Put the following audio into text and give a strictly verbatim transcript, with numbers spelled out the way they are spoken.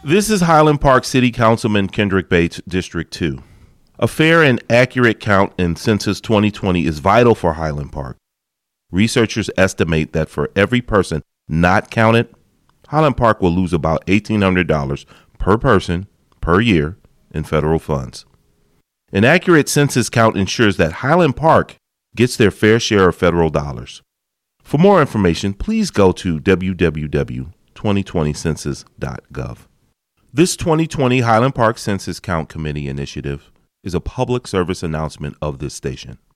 This is Highland Park City Councilman Kendrick Bates, District two. A fair and accurate count in Census twenty twenty is vital for Highland Park. Researchers estimate that for every person not counted, Highland Park will lose about eighteen hundred dollars per person per year in federal funds. An accurate census count ensures that Highland Park gets their fair share of federal dollars. For more information, please go to w w w dot twenty twenty census dot gov. This twenty twenty Highland Park Census Count Committee initiative is a public service announcement of this station.